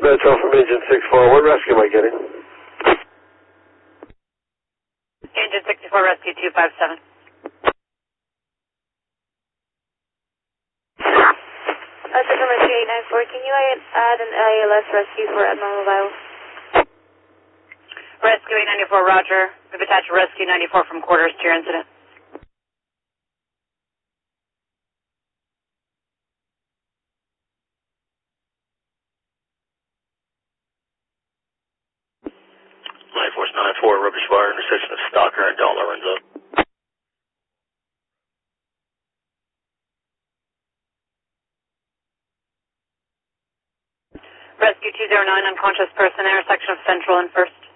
Metro from Engine 64. What rescue am I getting? Engine 64, rescue 257. From rescue 894, can you add an ALS rescue for Abnormal? Rescue 894, roger. We've attached rescue 94 from quarters to your incident. Force 94, rubbish fire, intersection of Stalker and Don Lorenzo. Rescue 209, unconscious person, intersection of Central and 1st.